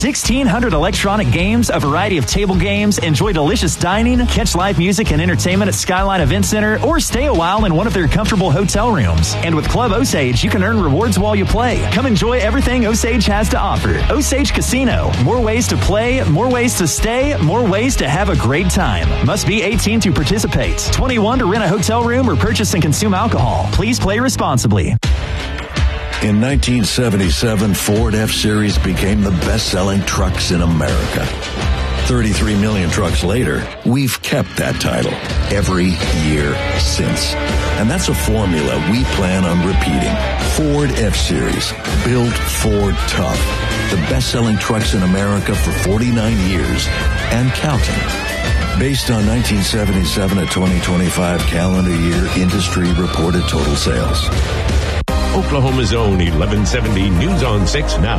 1,600 electronic games, a variety of table games, enjoy delicious dining, catch live music and entertainment at Skyline Event Center, or stay a while in one of their comfortable hotel rooms. And with Club Osage, you can earn rewards while you play. Come enjoy everything Osage has to offer. Osage Casino. More ways to play, more ways to stay, more ways to have a great time. Must be 18 to participate. 21 to rent a hotel room or purchase and consume alcohol. Please play responsibly. In 1977, Ford F-Series became the best-selling trucks in America. 33 million trucks later, we've kept that title every year since. And that's a formula we plan on repeating. Ford F-Series, built Ford tough. The best-selling trucks in America for 49 years and counting. Based on 1977 to 2025 calendar year industry reported total sales. Oklahoma's own 1170 News on 6 now.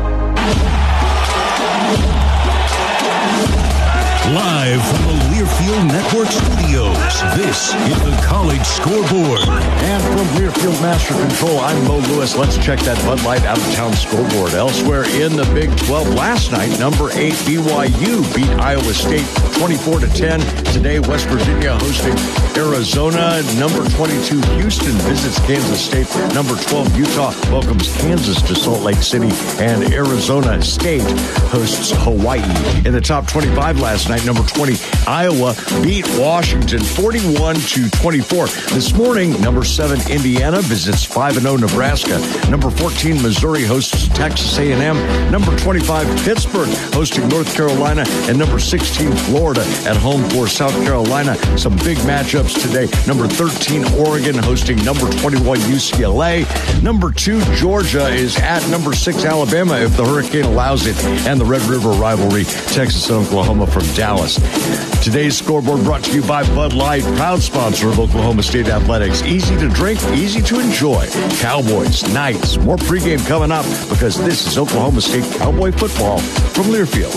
Live from the Learfield Network Studios, this is the College Scoreboard. And from Learfield Master Control, I'm Mo Lewis. Let's check that Bud Light out-of-town scoreboard. Elsewhere in the Big 12 last night, number 8 BYU beat Iowa State 24-10. Today, West Virginia hosting Arizona. Number 22 Houston visits Kansas State. Number 12 Utah welcomes Kansas to Salt Lake City. And Arizona State hosts Hawaii. In the top 25 last night, number 20 Iowa beat Washington 41-24. This morning, number 7 Indiana visits 5-0 Nebraska. Number 14 Missouri hosts Texas A&M. Number 25 Pittsburgh hosting North Carolina, and number 16 Florida at home for South Carolina. Some big matchups today. Number 13 Oregon hosting number 21 UCLA. Number 2 Georgia is at number 6 Alabama if the Hurricane allows it, and the Red River rivalry Texas and Oklahoma from Dallas. Today's scoreboard brought to you by Bud Light, proud sponsor of Oklahoma State Athletics. Easy to drink, easy to enjoy. Cowboys, Knights, more pregame coming up because this is Oklahoma State Cowboy football from Learfield.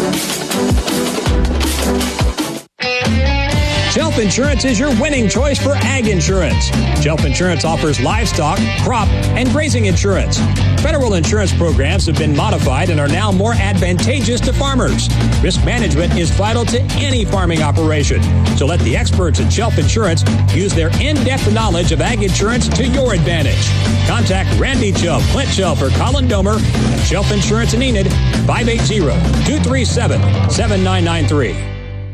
Shelf Insurance is your winning choice for ag insurance. Shelf Insurance offers livestock, crop, and grazing insurance. Federal insurance programs have been modified and are now more advantageous to farmers. Risk management is vital to any farming operation. So let the experts at Shelf Insurance use their in-depth knowledge of ag insurance to your advantage. Contact Randy Shelf, Clint Shelf, or Colin Domer at Shelf Insurance in Enid, 580-237-7993.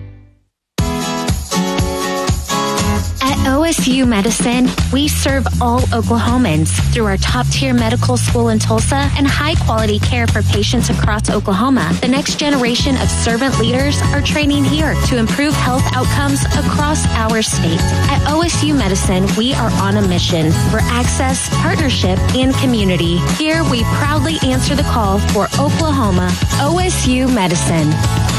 OSU Medicine, we serve all Oklahomans through our top-tier medical school in Tulsa and high-quality care for patients across Oklahoma. The next generation of servant leaders are training here to improve health outcomes across our state. At OSU Medicine, we are on a mission for access, partnership, and community. Here, we proudly answer the call for Oklahoma. OSU Medicine.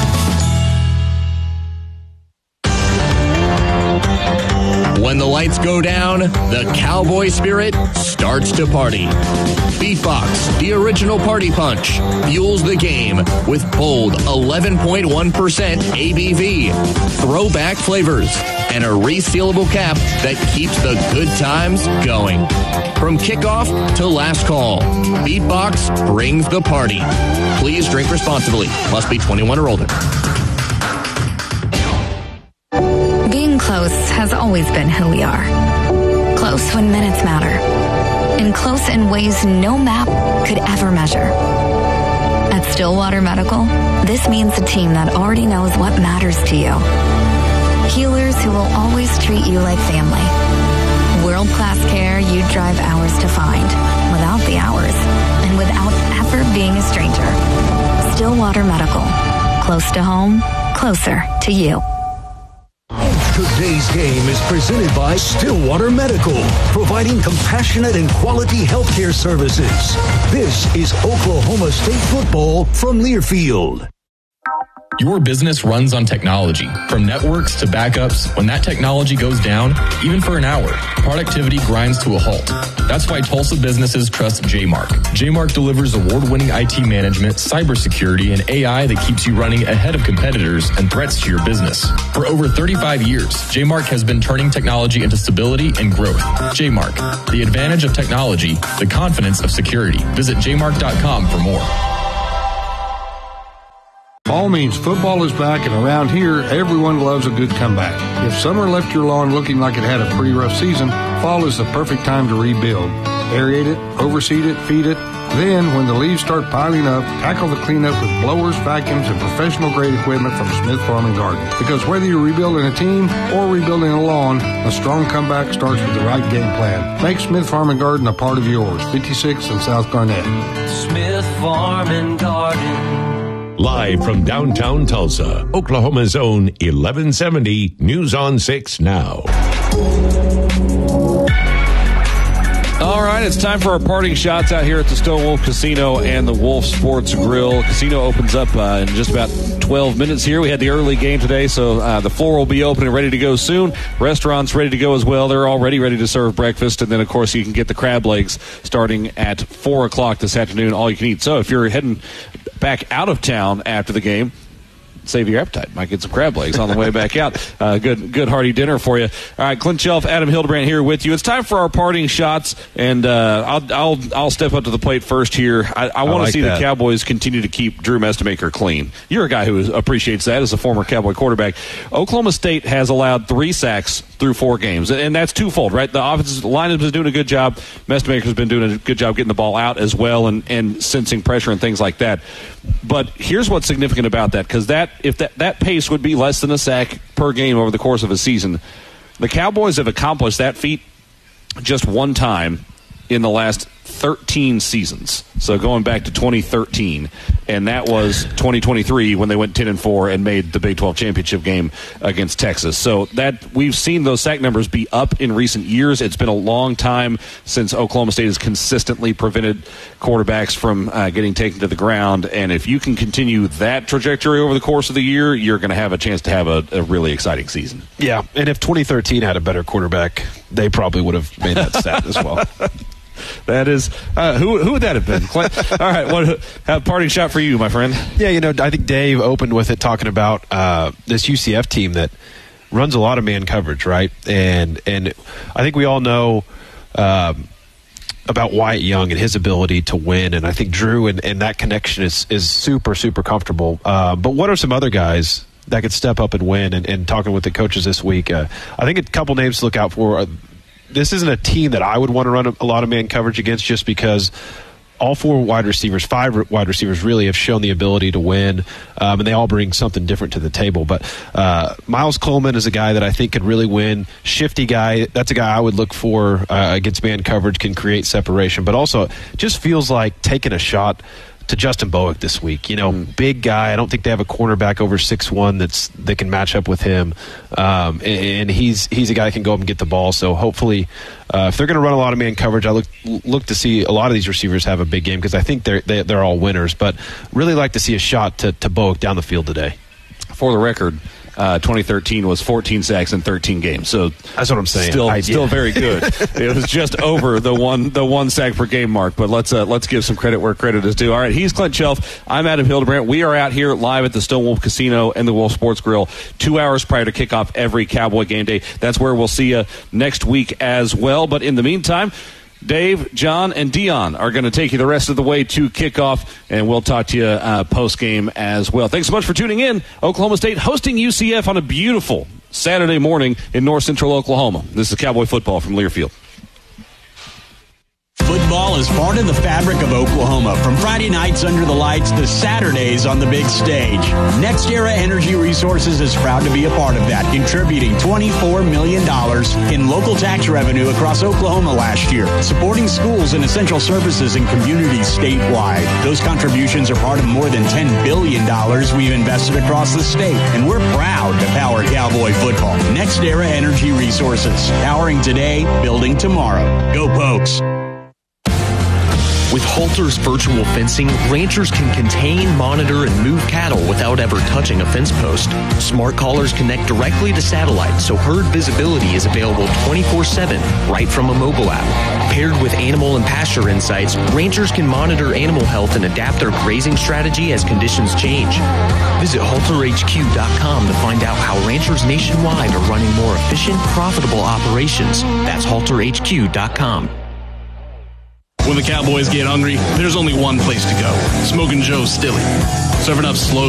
When the lights go down, the cowboy spirit starts to party. Beatbox, the original party punch, fuels the game with bold 11.1% ABV, throwback flavors, and a resealable cap that keeps the good times going. From kickoff to last call, Beatbox brings the party. Please drink responsibly. Must be 21 or older. Being close has always been who we are. Close when minutes matter. And close in ways no map could ever measure. At Stillwater Medical, this means a team that already knows what matters to you. Healers who will always treat you like family. World-class care you'd drive hours to find, without the hours, and without ever being a stranger. Stillwater Medical. Close to home, closer to you. Today's game is presented by Stillwater Medical, providing compassionate and quality healthcare services. This is Oklahoma State football from Learfield. Your business runs on technology. From networks to backups, when that technology goes down, even for an hour, productivity grinds to a halt. That's why Tulsa businesses trust JMark. JMark delivers award-winning IT management, cybersecurity, and AI that keeps you running ahead of competitors and threats to your business. For over 35 years, JMark has been turning technology into stability and growth. JMark, the advantage of technology, the confidence of security. Visit jmark.com for more. Fall means football is back, and around here, everyone loves a good comeback. If summer left your lawn looking like it had a pretty rough season, fall is the perfect time to rebuild. Aerate it, overseed it, feed it. Then, when the leaves start piling up, tackle the cleanup with blowers, vacuums, and professional-grade equipment from Smith Farm and Garden. Because whether you're rebuilding a team or rebuilding a lawn, a strong comeback starts with the right game plan. Make Smith Farm and Garden a part of yours. 56 in South Garnett. Smith Farm and Garden. Live from downtown Tulsa, Oklahoma's own 1170 News on 6 Now. All right, it's time for our parting shots out here at the Stone Wolf Casino and the Wolf Sports Grill. Casino opens up in just about 12 minutes here. We had the early game today, so the floor will be open and ready to go soon. Restaurants ready to go as well. They're already ready to serve breakfast. And then, of course, you can get the crab legs starting at 4 o'clock this afternoon, all you can eat. So if you're heading back out of town after the game, save your appetite. Might get some crab legs on the way back out. Good hearty dinner for you. All right, Clint Shelf, Adam Hildebrand here with you. It's time for our parting shots, and I'll step up to the plate first here. I want to see the Cowboys continue to keep Drew Mestemaker clean. You're a guy who appreciates that as a former Cowboy quarterback. Oklahoma State has allowed 3 sacks through 4 games, and that's twofold, right? The offensive line has been doing a good job. Mestemaker's been doing a good job getting the ball out as well and sensing pressure and things like that. But here's what's significant about that, because if that pace would be less than a sack per game over the course of a season, the Cowboys have accomplished that feat just one time in the last 13 seasons. So going back to 2013, and that was 2023 when they went 10-4 and made the Big 12 championship game against Texas. So that we've seen those sack numbers be up in recent years. It's been a long time since Oklahoma State has consistently prevented quarterbacks from getting taken to the ground. And if you can continue that trajectory over the course of the year, you're going to have a chance to have a really exciting season. Yeah, and if 2013 had a better quarterback, they probably would have made that stat as well. That is, who would that have been? All right, have a parting shot for you, my friend. Yeah, I think Dave opened with it talking about this UCF team that runs a lot of man coverage, right? And I think we all know about Wyatt Young and his ability to win, and I think Drew and that connection is super, super comfortable. But what are some other guys that could step up and win? And talking with the coaches this week, I think a couple names to look out for. This isn't a team that I would want to run a lot of man coverage against, just because all 5 wide receivers really have shown the ability to win, and they all bring something different to the table. But Miles Coleman is a guy that I think could really win. Shifty guy, that's a guy I would look for against man coverage, can create separation, but also just feels like taking a shot to Justin Bowick this week. Big guy. I don't think they have a cornerback over 6'1" that can match up with him. And he's a guy that can go up and get the ball. So hopefully, if they're going to run a lot of man coverage, I look to see a lot of these receivers have a big game, because I think they're all winners. But really like to see a shot to Bowick down the field today. For the record, 2013 was 14 sacks in 13 games. So that's what I'm saying. Still very good. It was just over the one sack per game mark. But let's give some credit where credit is due. All right, he's Clint Shelf. I'm Adam Hildebrand. We are out here live at the Stone Wolf Casino and the Wolf Sports Grill 2 hours prior to kickoff every Cowboy game day. That's where we'll see you next week as well. But in the meantime, Dave, John, and Dion are going to take you the rest of the way to kickoff, and we'll talk to you post-game as well. Thanks so much for tuning in. Oklahoma State hosting UCF on a beautiful Saturday morning in north central Oklahoma. This is Cowboy football from Learfield. Football is part of the fabric of Oklahoma, from Friday nights under the lights to Saturdays on the big stage. NextEra Energy Resources is proud to be a part of that, contributing $24 million in local tax revenue across Oklahoma last year, supporting schools and essential services and communities statewide. Those contributions are part of more than $10 billion we've invested across the state, and we're proud to power Cowboy football. NextEra Energy Resources, powering today, building tomorrow. Go Pokes! With Halter's virtual fencing, ranchers can contain, monitor, and move cattle without ever touching a fence post. Smart collars connect directly to satellite, so herd visibility is available 24/7 right from a mobile app. Paired with animal and pasture insights, ranchers can monitor animal health and adapt their grazing strategy as conditions change. Visit HalterHQ.com to find out how ranchers nationwide are running more efficient, profitable operations. That's HalterHQ.com. When the Cowboys get hungry, there's only one place to go. Smoking Joe's Stilly. Serving up slow